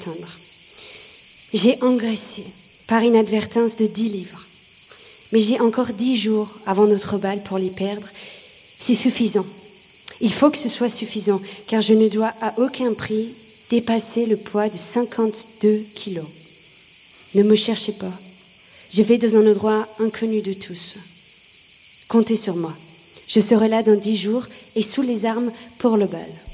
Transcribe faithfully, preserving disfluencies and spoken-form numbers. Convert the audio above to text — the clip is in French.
atteindre. J'ai engraissé par inadvertance de dix livres. Mais j'ai encore dix jours avant notre bal pour les perdre. C'est suffisant. Il faut que ce soit suffisant, car je ne dois à aucun prix dépasser le poids de cinquante-deux kilos. Ne me cherchez pas. Je vais dans un endroit inconnu de tous. Comptez sur moi. Je serai là dans dix jours et sous les armes pour le bal.